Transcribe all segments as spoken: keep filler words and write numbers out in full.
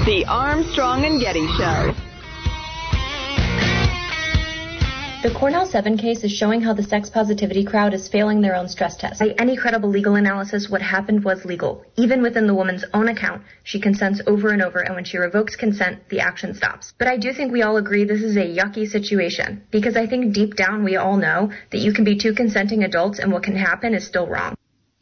The Armstrong and Getty Show. The Cornell seven case is showing how the sex positivity crowd is failing their own stress test. By any credible legal analysis, what happened was legal. Even within the woman's own account, she consents over and over, and when she revokes consent, the action stops. But I do think we all agree this is a yucky situation, because I think deep down we all know that you can be two consenting adults and what can happen is still wrong.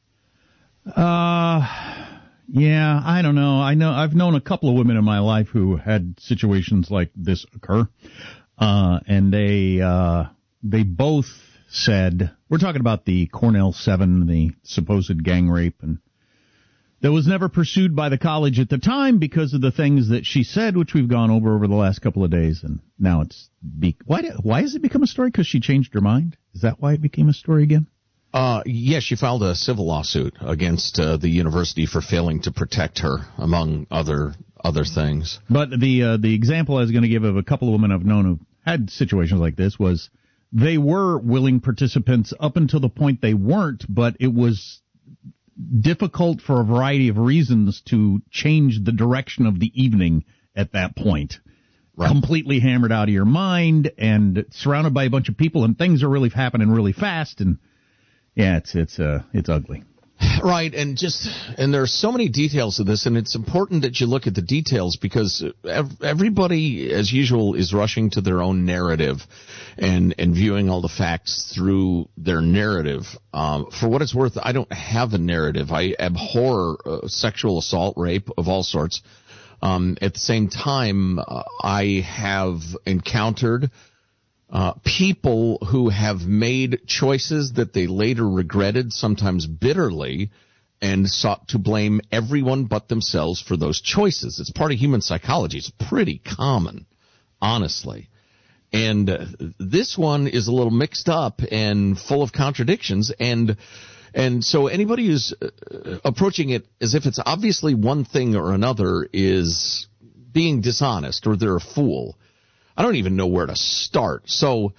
Uh, yeah, I don't know. I know I've known a couple of women in my life who had situations like this occur. Uh, and they, uh, they both said, we're talking about the Cornell seven, the supposed gang rape, and that was never pursued by the college at the time because of the things that she said, which we've gone over over the last couple of days, and now it's, be- why, why has it become a story? Because she changed her mind? Is that why it became a story again? Uh, yes, she filed a civil lawsuit against uh, the university for failing to protect her, among other other things. But the uh, the example I was going to give of a couple of women I've known who had situations like this was they were willing participants up until the point they weren't, but it was difficult for a variety of reasons to change the direction of the evening at that point. Right. Completely hammered out of your mind and surrounded by a bunch of people, and things are really happening really fast, and yeah, it's it's uh it's ugly. Right, and just and there are so many details of this, and it's important that you look at the details because everybody, as usual, is rushing to their own narrative and and viewing all the facts through their narrative. Um, for what it's worth, I don't have a narrative. I abhor uh, sexual assault, rape of all sorts. Um, at the same time, uh, I have encountered Uh, people who have made choices that they later regretted, sometimes bitterly, and sought to blame everyone but themselves for those choices. It's part of human psychology. It's pretty common, honestly. And uh, this one is a little mixed up and full of contradictions. And and so anybody who's uh, approaching it as if it's obviously one thing or another is being dishonest, or they're a fool. I don't even know where to start. So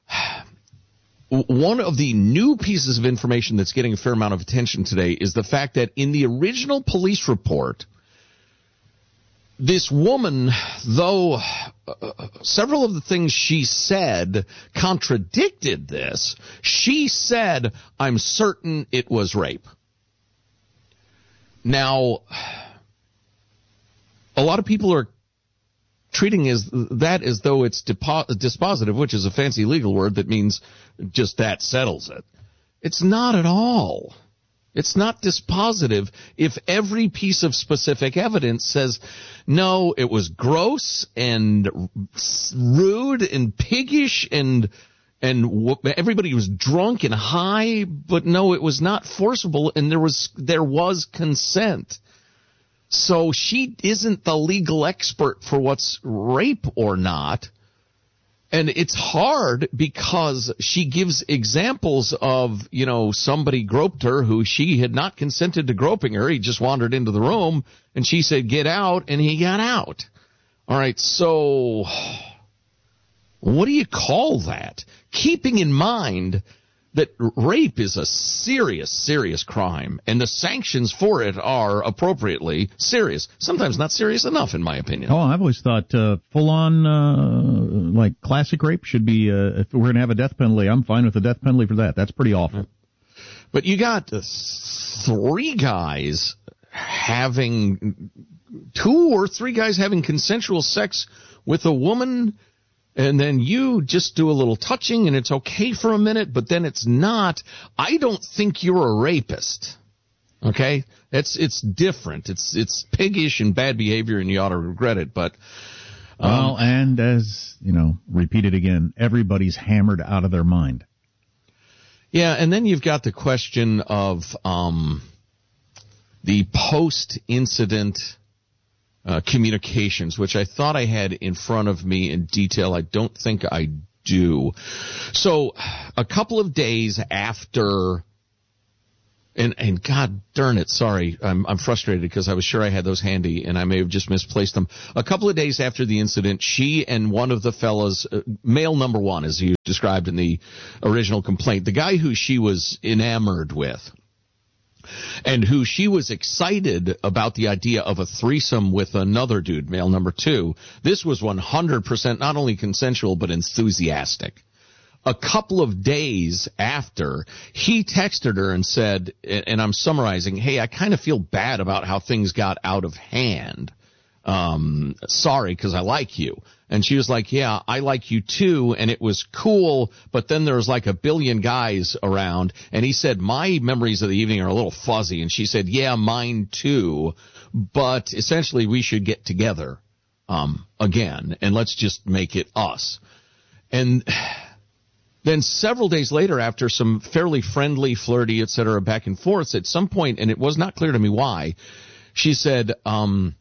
one of the new pieces of information that's getting a fair amount of attention today is the fact that in the original police report, this woman, though uh, several of the things she said contradicted this, she said, "I'm certain it was rape." Now, a lot of people are treating as that as though it's depo- dispositive, which is a fancy legal word that means just that settles it. It's not at all. It's not dispositive if every piece of specific evidence says, no, it was gross and rude and piggish and and w- everybody was drunk and high, but no, it was not forcible and there was there was consent. So she isn't the legal expert for what's rape or not. And it's hard because she gives examples of, you know, somebody groped her who she had not consented to groping her. He just wandered into the room and she said, get out, and he got out. All right, so what do you call that? Keeping in mind that rape is a serious, serious crime, and the sanctions for it are appropriately serious. Sometimes not serious enough, in my opinion. Oh, I've always thought uh, full-on, uh, like, classic rape should be, uh, if we're going to have a death penalty, I'm fine with the death penalty for that. That's pretty awful. But you got uh, three guys having, two or three guys having consensual sex with a woman, and then you just do a little touching, and it's okay for a minute, but then it's not. I don't think you're a rapist. Okay? It's it's different. It's it's piggish and bad behavior, and you ought to regret it. But um, well, and as you know, repeated again, everybody's hammered out of their mind. Yeah, and then you've got the question of um, the post-incident Uh, communications, which I thought I had in front of me in detail. I don't think I do. So a couple of days after, and, and God darn it, sorry, I'm, I'm frustrated because I was sure I had those handy and I may have just misplaced them. A couple of days after the incident, she and one of the fellas, uh, male number one, as you described in the original complaint, the guy who she was enamored with, and who she was excited about the idea of a threesome with another dude, male number two. This was one hundred percent not only consensual, but enthusiastic. A couple of days after, he texted her and said, and I'm summarizing, hey, I kind of feel bad about how things got out of hand. Um, sorry, because I like you. And she was like, yeah, I like you too, and it was cool, but then there was like a billion guys around, and he said, my memories of the evening are a little fuzzy, and she said, yeah, mine too, but essentially we should get together um, again, and let's just make it us. And then several days later, after some fairly friendly, flirty, et cetera, back and forth, at some point, and it was not clear to me why, she said, um,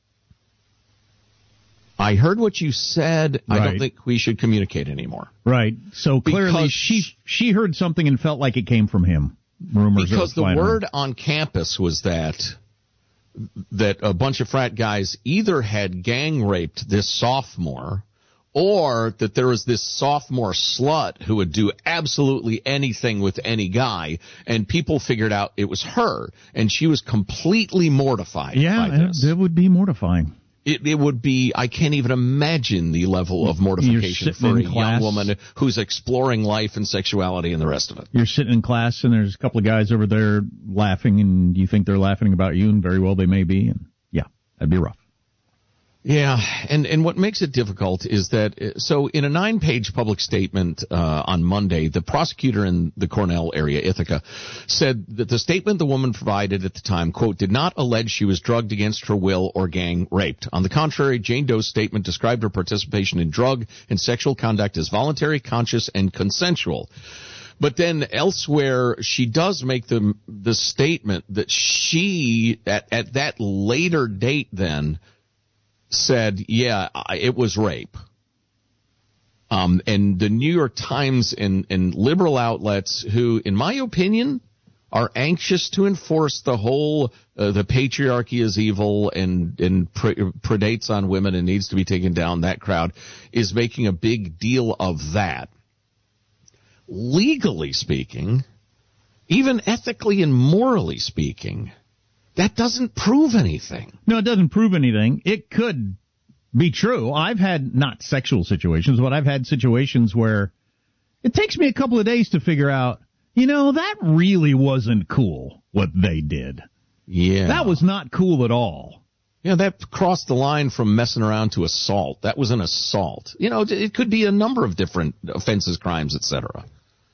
I heard what you said. Right. I don't think we should communicate anymore. Right. So clearly because she she heard something and felt like it came from him. Rumors because the word on campus was that that a bunch of frat guys either had gang raped this sophomore, or that there was this sophomore slut who would do absolutely anything with any guy, and people figured out it was her, and she was completely mortified yeah, by this. Yeah, it would be mortifying. It, it would be, I can't even imagine the level of mortification for a young woman who's exploring life and sexuality and the rest of it. You're sitting in class and there's a couple of guys over there laughing, and you think they're laughing about you, and very well they may be. And yeah, that'd be rough. Yeah, and, and what makes it difficult is that, so in a nine-page public statement uh, on Monday, the prosecutor in the Cornell area, Ithaca, said that the statement the woman provided at the time, quote, did not allege she was drugged against her will or gang raped. On the contrary, Jane Doe's statement described her participation in drug and sexual conduct as voluntary, conscious, and consensual. But then elsewhere, she does make the, the statement that she, at, at that later date then, said, yeah, it was rape. Um, and the New York Times and, and liberal outlets who, in my opinion, are anxious to enforce the whole, uh, the patriarchy is evil and, and pre- predates on women and needs to be taken down, that crowd is making a big deal of that. Legally speaking, even ethically and morally speaking, that doesn't prove anything. No, it doesn't prove anything. It could be true. I've had not sexual situations, but I've had situations where it takes me a couple of days to figure out, you know, that really wasn't cool what they did. Yeah. That was not cool at all. Yeah, that crossed the line from messing around to assault. That was an assault. You know, it could be a number of different offenses, crimes, et cetera.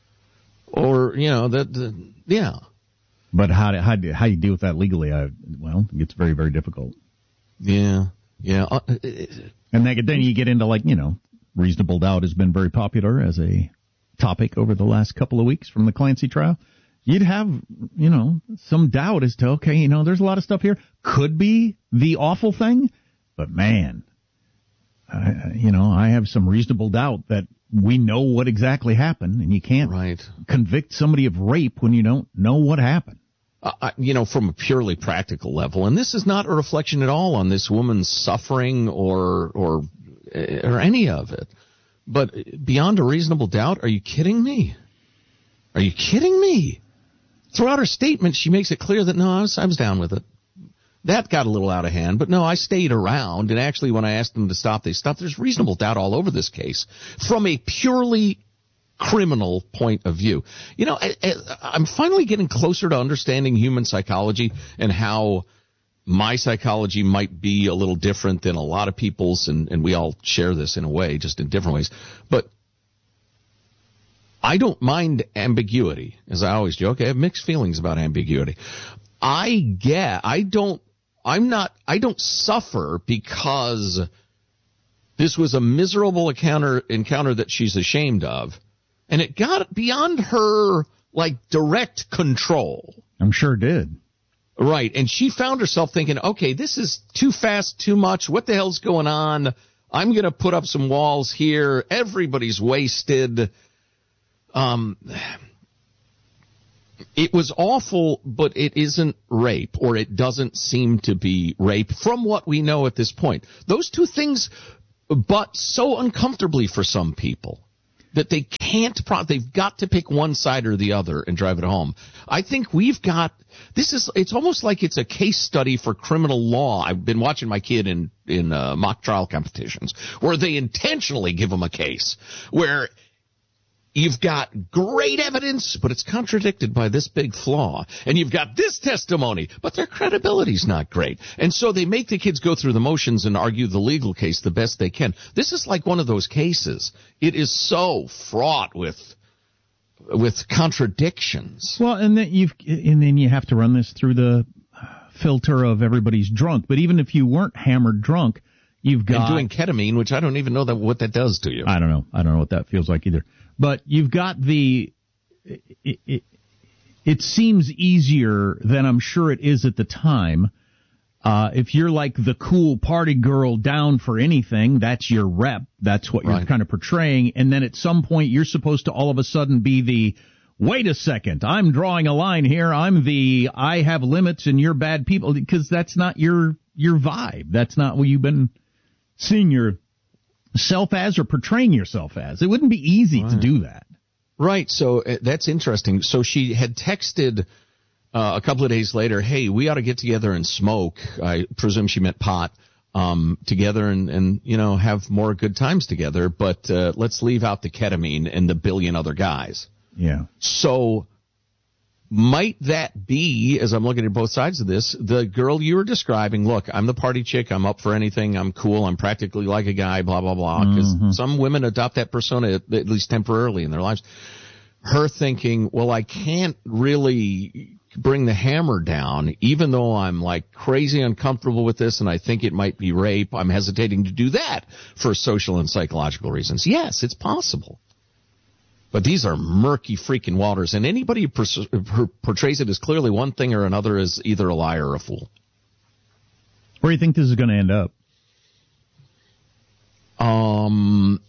Or, you know, that, yeah. But how do, how do, how you deal with that legally? I, well, it gets very, very difficult. Yeah, yeah. Uh, and then, then you get into, like, you know, reasonable doubt has been very popular as a topic over the last couple of weeks from the Clancy trial. You'd have, you know, some doubt as to, okay, you know, there's a lot of stuff here. Could be the awful thing, but man, I, you know, I have some reasonable doubt that we know what exactly happened, and you can't right. convict somebody of rape when you don't know what happened. Uh, you know, from a purely practical level, and this is not a reflection at all on this woman's suffering or or or any of it, but beyond a reasonable doubt, are you kidding me? Are you kidding me? Throughout her statement, she makes it clear that, no, I was, I was down with it. That got a little out of hand, but no, I stayed around, and actually when I asked them to stop, they stopped. There's reasonable doubt all over this case from a purely criminal point of view. You know, I, I, I'm finally getting closer to understanding human psychology and how my psychology might be a little different than a lot of people's, and, and we all share this in a way, just in different ways. But I don't mind ambiguity, as I always joke. I have mixed feelings about ambiguity. I get, I don't, I'm not, I don't suffer because this was a miserable encounter, encounter that she's ashamed of, and it got beyond her, like, direct control. I'm sure it did. Right, and she found herself thinking, okay, this is too fast, too much, what the hell's going on? I'm going to put up some walls here, everybody's wasted. Um... It was awful, but it isn't rape, or it doesn't seem to be rape from what we know at this point. Those two things, but so uncomfortably for some people. that they can't, pro- they've got to pick one side or the other and drive it home. I think we've got, this is, it's almost like it's a case study for criminal law. I've been watching my kid in, in uh, mock trial competitions where they intentionally give him a case where you've got great evidence, but it's contradicted by this big flaw. And you've got this testimony, but their credibility's not great. And so they make the kids go through the motions and argue the legal case the best they can. This is like one of those cases. It is so fraught with with contradictions. Well, and then you've and then you have to run this through the filter of everybody's drunk. But even if you weren't hammered drunk, you've got and doing ketamine, which I don't even know that what that does to you. I don't know. I don't know what that feels like either. But you've got the, it, it, it seems easier than I'm sure it is at the time. Uh, if you're like the cool party girl down for anything, that's your rep. That's what you're Right. kind of portraying. And then at some point you're supposed to all of a sudden be the, wait a second, I'm drawing a line here. I'm the, I have limits and you're bad people, because that's not your, your vibe. That's not what you've been seeing your self as or portraying yourself as. It wouldn't be easy right. to do that. Right. So uh, that's interesting. So she had texted uh, a couple of days later, hey, we ought to get together and smoke. I presume she meant pot um, together and, and, you know, have more good times together. But uh, let's leave out the ketamine and the billion other guys. Yeah. So might that be, as I'm looking at both sides of this, the girl you were describing, look, I'm the party chick, I'm up for anything, I'm cool, I'm practically like a guy, blah, blah, blah, because mm-hmm. some women adopt that persona at, at least temporarily in their lives. Her thinking, well, I can't really bring the hammer down, even though I'm like crazy uncomfortable with this and I think it might be rape, I'm hesitating to do that for social and psychological reasons. Yes, it's possible. But these are murky freaking waters, and anybody who pers- portrays it as clearly one thing or another is either a liar or a fool. Where do you think this is going to end up? Um.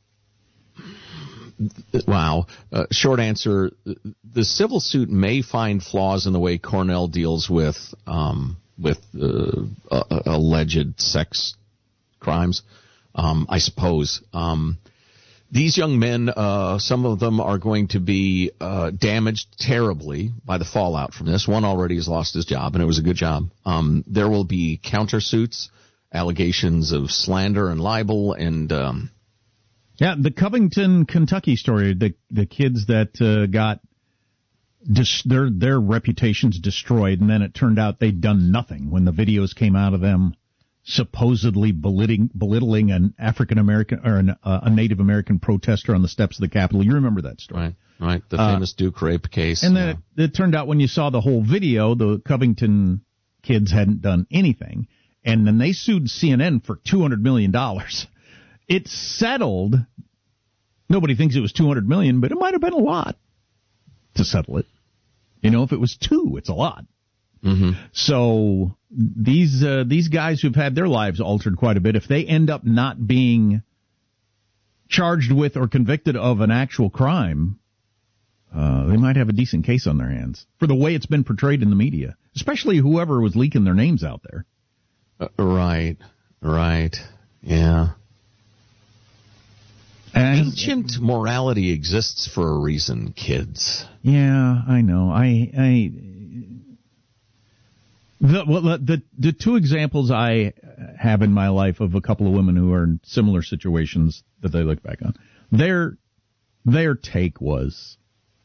Wow. Uh, short answer, the civil suit may find flaws in the way Cornell deals with um, with uh, uh, alleged sex crimes, um, I suppose. Um These young men, uh, some of them are going to be uh, damaged terribly by the fallout from this. One already has lost his job, and it was a good job. Um, there will be countersuits, allegations of slander and libel, and um, yeah, the Covington, Kentucky story. The the kids that uh, got dis- their their reputations destroyed, and then it turned out they'd done nothing when the videos came out of them supposedly belittling, belittling an African American or an, uh, a Native American protester on the steps of the Capitol. You remember that story, right? Right, the famous uh, Duke rape case. And then yeah. it, it turned out when you saw the whole video, the Covington kids hadn't done anything, and then they sued C N N for two hundred million dollars. It settled. Nobody thinks it was two hundred million dollars, but it might have been a lot to settle it. You know, if it was two, it's a lot. Mm-hmm. So these uh, these guys who've had their lives altered quite a bit, if they end up not being charged with or convicted of an actual crime, uh, they might have a decent case on their hands for the way it's been portrayed in the media, especially whoever was leaking their names out there. Uh, right, right, yeah. And ancient morality exists for a reason, kids. Yeah, I know. I, I, the, well, the, the two examples I have in my life of a couple of women who are in similar situations that they look back on, their, their take was,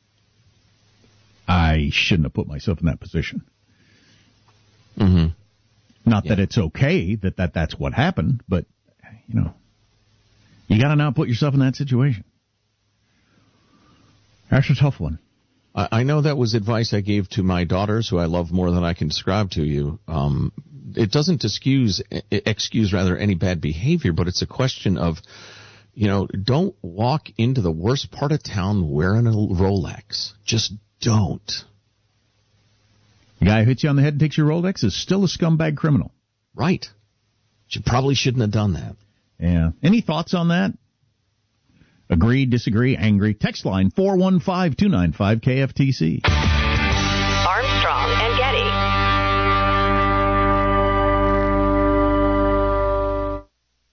I shouldn't have put myself in that position. Mm-hmm. Not yeah. that it's okay that, that that's what happened, but, you know. You got to not put yourself in that situation. That's a tough one. I, I know that was advice I gave to my daughters, who I love more than I can describe to you. Um, it doesn't excuse, excuse rather any bad behavior, but it's a question of, you know, don't walk into the worst part of town wearing a Rolex. Just don't. The guy who hits you on the head and takes your Rolex is still a scumbag criminal. Right. You probably shouldn't have done that. Yeah. Any thoughts on that? Agree, disagree, angry? Text line four one five, two nine five, K F T C. Armstrong and Getty. Think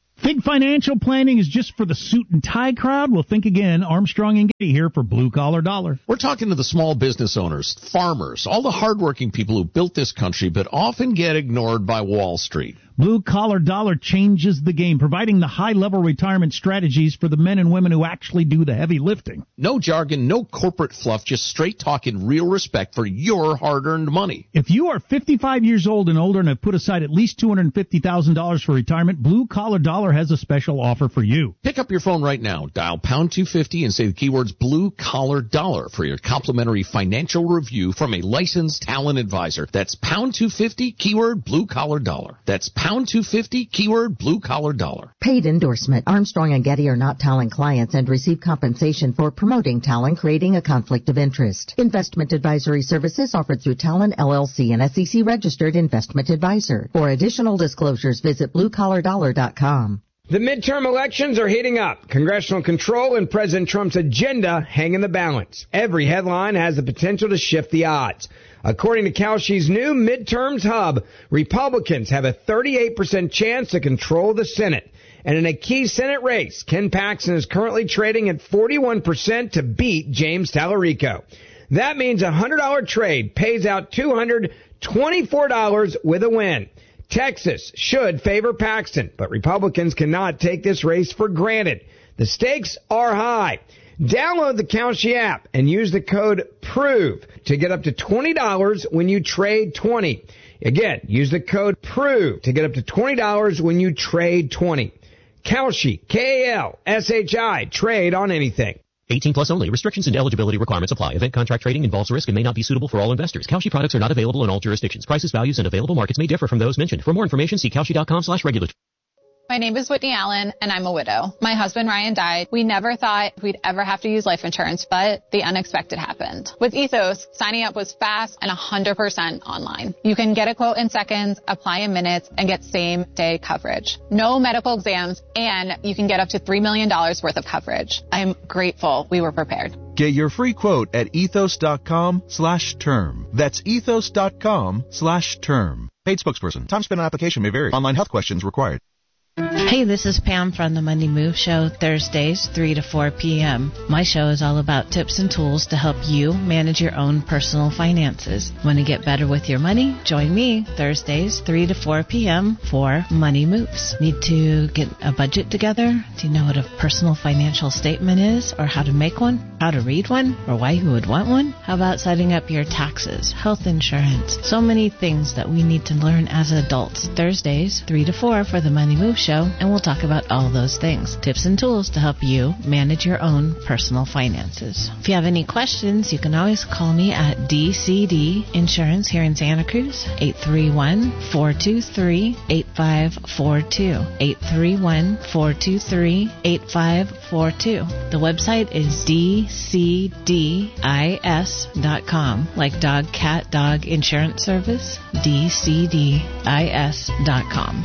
financial planning is just for the suit and tie crowd? Well, think again. Armstrong and Getty here for Blue Collar Dollar. We're talking to the small business owners, farmers, all the hardworking people who built this country but often get ignored by Wall Street. Blue Collar Dollar changes the game, providing the high-level retirement strategies for the men and women who actually do the heavy lifting. No jargon, no corporate fluff, just straight talk and real respect for your hard-earned money. If you are fifty-five years old and older and have put aside at least two hundred fifty thousand dollars for retirement, Blue Collar Dollar has a special offer for you. Pick up your phone right now, dial pound two fifty and say the keywords Blue Collar Dollar for your complimentary financial review from a licensed talent advisor. That's pound two fifty, keyword Blue Collar Dollar. That's pound two fifty, keyword Blue Collar Dollar. Paid endorsement. Armstrong and Getty are not Talon clients and receive compensation for promoting Talon, creating a conflict of interest. Investment advisory services offered through Talon L L C, an S E C registered investment advisor. For additional disclosures, visit blue collar dollar dot com. The midterm elections are heating up. Congressional control and President Trump's agenda hang in the balance. Every headline has the potential to shift the odds. According to Kalshi's new midterms hub, Republicans have a thirty-eight percent chance to control the Senate. And in a key Senate race, Ken Paxton is currently trading at forty-one percent to beat James Tallarico. That means a one hundred dollars trade pays out two hundred twenty-four dollars with a win. Texas should favor Paxton, but Republicans cannot take this race for granted. The stakes are high. Download the Kalshi app and use the code PROVE to get up to twenty dollars when you trade twenty. Again, use the code PROVE to get up to twenty dollars when you trade twenty. Kalshi, K A L S H I, trade on anything. eighteen plus only. Restrictions and eligibility requirements apply. Event contract trading involves risk and may not be suitable for all investors. Kalshi products are not available in all jurisdictions. Prices, values, and available markets may differ from those mentioned. For more information, see kalshi dot com slash regulatory. My name is Whitney Allen, and I'm a widow. My husband, Ryan, died. We never thought we'd ever have to use life insurance, but the unexpected happened. With Ethos, signing up was fast and one hundred percent online. You can get a quote in seconds, apply in minutes, and get same-day coverage. No medical exams, and you can get up to three million dollars worth of coverage. I'm grateful we were prepared. Get your free quote at ethos dot com slash term. That's ethos dot com slash term. Paid spokesperson. Time spent on application may vary. Online health questions required. Hey, this is Pam from the Money Move Show, Thursdays, three to four p.m. My show is all about tips and tools to help you manage your own personal finances. Want to get better with your money? Join me Thursdays, three to four p.m. for Money Moves. Need to get a budget together? Do you know what a personal financial statement is, or how to make one, how to read one, or why you would want one? How about setting up your taxes, health insurance? So many things that we need to learn as adults. Thursdays, three to four for the Money Move Show, and we'll talk about all those things. Tips and tools to help you manage your own personal finances. If you have any questions, you can always call me at D C D Insurance here in Santa Cruz, eight three one, four two three, eight five four two, eight three one, four two three, eight five four two. The website is D C D I S dot com, like dog, cat, dog insurance service, D C D I S dot com.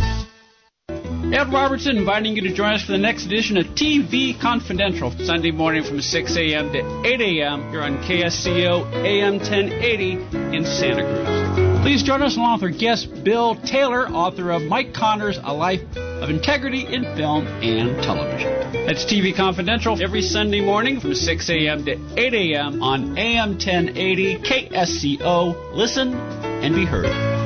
Ed Robertson inviting you to join us for the next edition of T V Confidential, Sunday morning from six a.m. to eight a.m. here on K S C O A M ten eighty in Santa Cruz. Please join us along with our guest Bill Taylor, author of Mike Connors, A Life of Integrity in Film and Television. That's T V Confidential every Sunday morning from six a.m. to eight a.m. on A M ten eighty K S C O. Listen and be heard.